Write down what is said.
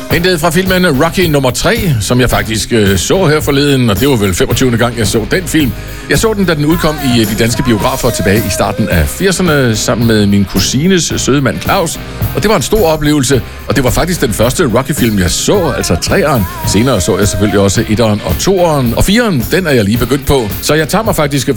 Hentet fra filmen Rocky nummer 3, som jeg faktisk så her forleden, og det var vel 25. gang, jeg så den film. Jeg så den, da den udkom i de danske biografer tilbage i starten af 80'erne, sammen med min kusines søde mand Claus. Og det var en stor oplevelse, og det var faktisk den første Rocky-film, jeg så, altså 3'eren. Senere så jeg selvfølgelig også 1'eren og 2'eren, og 4'eren, den er jeg lige begyndt på. Så jeg tager mig faktisk